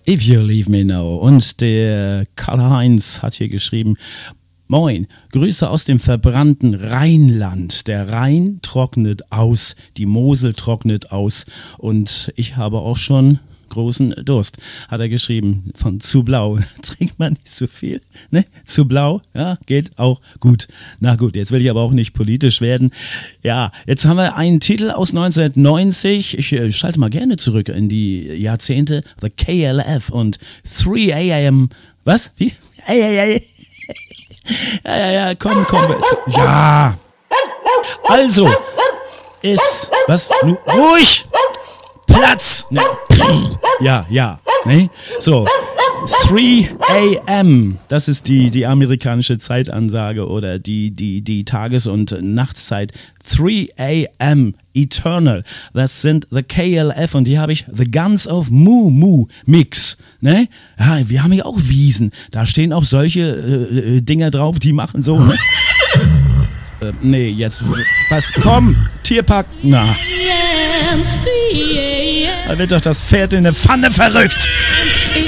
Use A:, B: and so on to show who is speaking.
A: If You Leave Me Now. Und der Karl-Heinz hat hier geschrieben: Moin, Grüße aus dem verbrannten Rheinland. Der Rhein trocknet aus, die Mosel trocknet aus und ich habe auch schon großen Durst, hat er geschrieben, von zu blau. Trinkt man nicht so viel, ne? Zu blau, ja, geht auch gut. Na gut, jetzt will ich aber auch nicht politisch werden. Ja, jetzt haben wir einen Titel aus 1990. Ich schalte mal gerne zurück in die Jahrzehnte. The KLF und 3 AM. Was? Wie? Ja, komm. Ja. Also, ist, was? Ruhig! Platz! Ne. Ja, ne? So, 3 AM, das ist die amerikanische Zeitansage oder die Tages- und Nachtszeit. 3 AM, Eternal, das sind The KLF und hier habe ich The Guns of Moo Moo Mix, ne? Ja, wir haben hier auch Wiesen, da stehen auch solche Dinger drauf, die machen so, ne? Nee, jetzt, was, komm, Tierpark, na. Da wird doch das Pferd in der Pfanne verrückt.